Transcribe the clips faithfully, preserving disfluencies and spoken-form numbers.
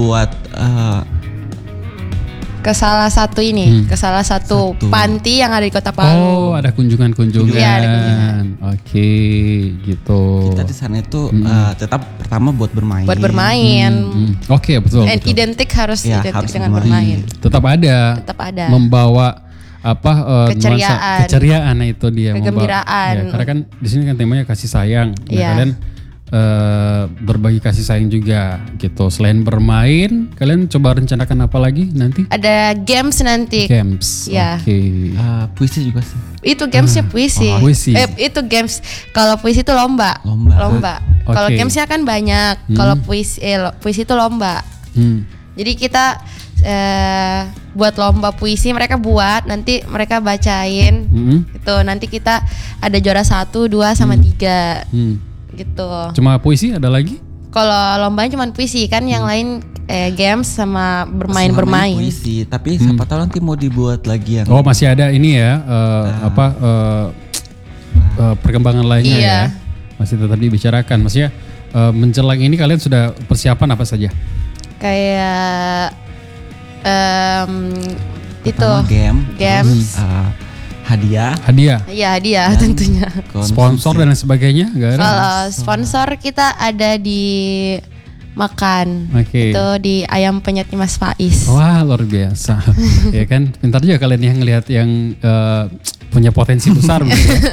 buat uh, ke salah satu ini, hmm. ke salah satu, satu panti yang ada di Kota Palu. Oh, ada kunjungan-kunjungan. Iya, ada kunjungan. Oke, gitu. Kita di sana itu hmm. uh, tetap pertama buat bermain. Buat bermain. Hmm. Hmm. Oke, okay, betul. And betul. identik harus ya, identik harus dengan bermain. bermain. Tetap ada. Tetap ada. Membawa apa uh, keceriaan. nuansa keceriaan itu dia. Kegembiraan. Membawa, ya, karena kan di sini kan temanya kasih sayang. Nah, yeah. kalian Uh, berbagi kasih sayang juga gitu. Selain bermain, kalian coba rencanakan apa lagi nanti? Ada games nanti. Games. Ya. Oke. Okay. Uh, puisi juga sih. Itu gamesnya puisi. Oh, puisi. Eh, itu games. Kalau puisi itu lomba. Lomba. Lomba. Okay. Kalau gamesnya kan banyak. Hmm. Kalau puisi, eh, puisi itu lomba. Hmm. Jadi kita eh, buat lomba puisi, mereka buat, nanti mereka bacain. Hmm. Gitu. Nanti kita ada juara satu, dua, sama hmm. tiga. Hmm. Gitu. Cuma puisi ada lagi? Kalau lombanya cuma puisi kan, yang hmm. lain eh, games sama bermain-bermain. Puisi, tapi hmm. siapa tahu nanti mau dibuat lagi yang. Oh, masih ada ini ya, uh, nah. apa uh, uh, perkembangan lainnya iya. ya. Masih tetap dibicarakan. Maksudnya uh, menjelang ini kalian sudah persiapan apa saja? Kayak um, itu game, games. Terus, uh, hadiah, hadiah, iya hadiah tentunya. Sponsor dan sebagainya, gak ada? Kalau sponsor kita ada di makan, okay. itu di ayam penyetnya Mas Faiz. Wah luar biasa, ya kan? Pintar juga kalian yang ngelihat yang uh, punya potensi besar.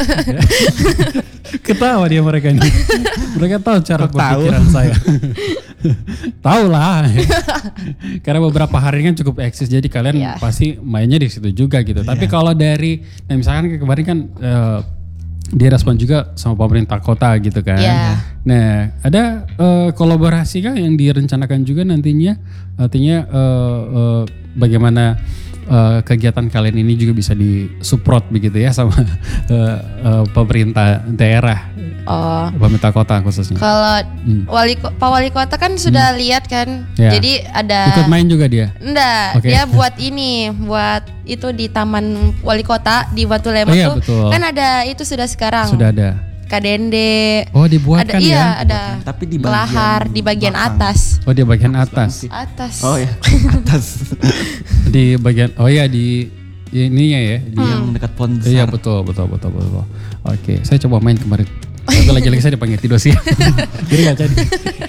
Ketawa dia mereka ini, mereka tahu cara berpikiran saya. Tahu lah, karena beberapa hari kan cukup eksis, jadi kalian yeah. pasti mainnya di situ juga gitu. Yeah. Tapi kalau dari, nah misalkan kemarin kan uh, dia respon juga sama pemerintah kota gitu kan. Yeah. Nah ada uh, kolaborasi kah yang direncanakan juga nantinya? Artinya uh, uh, bagaimana uh, kegiatan kalian ini juga bisa disupport begitu ya sama uh, uh, pemerintah daerah. Oh, pemerintah kota khususnya. Kalau hmm. wali Pak Wali Kota kan sudah hmm. lihat kan, ya. Jadi ada. Ikut main juga dia? Enggak, okay. Dia buat ini, buat itu di Taman Wali Kota di Batu Lemah oh, iya, tuh, betul. Kan ada itu sudah sekarang. Sudah ada. Kadende. Oh dibuatkan ada, ya? Iya ada. Tapi di bagian lahar di bagian belakang. Atas. Oh di bagian atas. Atas. Oh ya atas. Di bagian, oh ya di ininya ya. Di hmm. yang dekat pohon besar. Iya betul betul betul betul. Oke, saya coba main kemarin. Tapi lagi-lagi saya dipanggil tidur sih. Jadi gak jadi.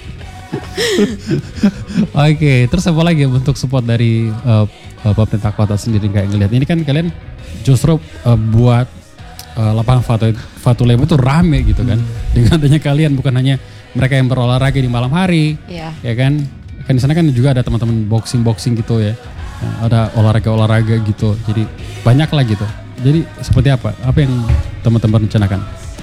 Oke, terus apa lagi bentuk support dari uh, uh, pemerintah kota sendiri kayak ngelihat ini kan kalian justru uh, buat uh, lapangan Fatu Fatu Lema itu rame gitu kan. Hmm. Dengan adanya kalian, bukan hanya mereka yang berolahraga di malam hari. Yeah. Ya kan? Kan di sana kan juga ada teman-teman boxing-boxing gitu ya. Nah, ada olahraga-olahraga gitu. Jadi banyak lah gitu. Jadi seperti apa? Apa yang teman-teman rencanakan?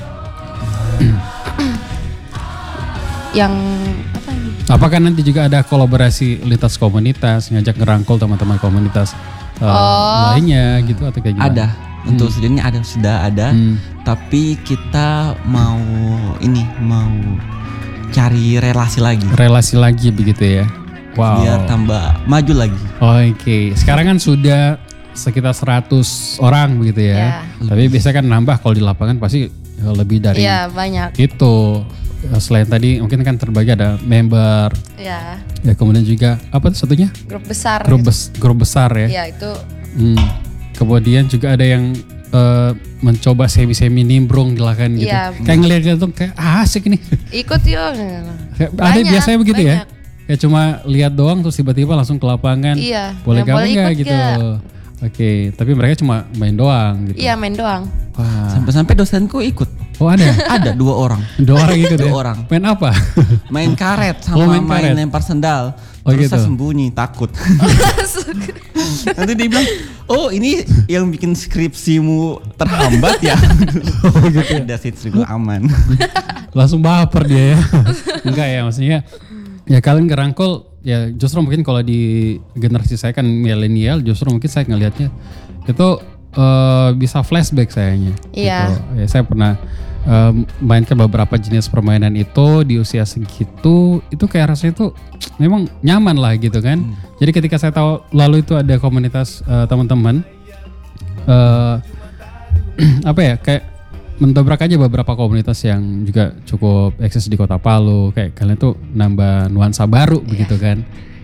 Yang apa ini? Apakah nanti juga ada kolaborasi lintas komunitas, ngajak ngerangkul teman-teman komunitas uh, oh. lainnya gitu atau kayak gimana? Ada, untuk hmm. sejauh ada sudah ada, hmm. tapi kita mau ini mau cari relasi lagi. Relasi lagi begitu ya? Wow. Biar tambah maju lagi. Oke, okay. Sekarang kan sudah sekitar seratus orang begitu ya. Yeah. Tapi biasanya kan nambah kalau di lapangan pasti lebih dari yeah, banyak. Itu. Selain tadi mungkin kan terbagi ada member. Ya. Ya kemudian juga apa tuh satunya? Grup besar. Grup, bes, grup besar ya. Iya itu. Hmm. Kemudian juga ada yang uh, mencoba semi-semi nimbrung di lapangan gitu. Ya, kayak ngeliat gitu kayak ah, asik nih. Ikut yuk. Ada biasanya begitu banyak. Ya. Ya cuma lihat doang terus tiba-tiba langsung ke lapangan. Iya. Boleh ya, gabung nggak gitu. Gak? Oke, tapi mereka cuma main doang gitu. Iya, main doang. Wah. Sampai-sampai dosenku ikut. Oh ada? Ada dua orang. Dua orang ikut dua ya? orang. Main apa? Main karet sama oh, main, main karet. lempar sendal. Oh, Terus gitu? saya sembunyi, takut. Nanti dia bilang, oh ini yang bikin skripsimu terhambat ya? Oh gitu ya? Udah sih, aman. Langsung baper dia ya? Enggak ya, maksudnya ya kalian ngerangkul. Ya justru mungkin kalau di generasi saya kan milenial, justru mungkin saya ngelihatnya itu uh, bisa flashback sayanya. Iya. Gitu. Ya, saya pernah uh, mainkan beberapa jenis permainan itu di usia segitu, itu kayak rasanya itu memang nyaman lah gitu kan. Hmm. Jadi ketika saya tahu lalu itu ada komunitas uh, teman-teman, uh, apa ya kayak mendobrak aja beberapa komunitas yang juga cukup eksis di Kota Palu, kayak kalian tuh nambah nuansa baru yeah. begitu kan.